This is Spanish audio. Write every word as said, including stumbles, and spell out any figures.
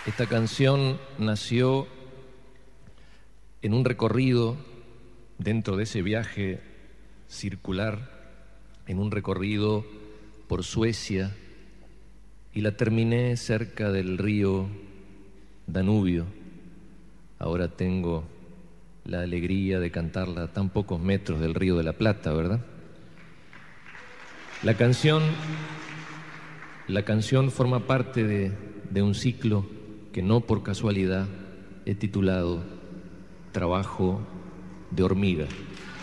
Esta canción nació en un recorrido dentro de ese viaje circular, en un recorrido por Suecia, y la terminé cerca del río Danubio. Ahora tengo la alegría de cantarla a tan pocos metros del río de la Plata, ¿verdad? La canción, la canción forma parte de, de un ciclo que no por casualidad he titulado Trabajo de hormiga.